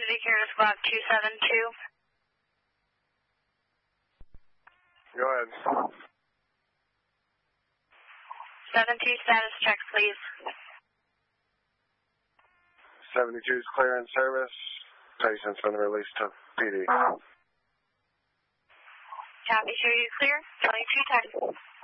Pacific here to squad 272. Go ahead. 72 status check, please. 72 is clear in service. Patient's been released to PD. Copy, show you clear. 22 times.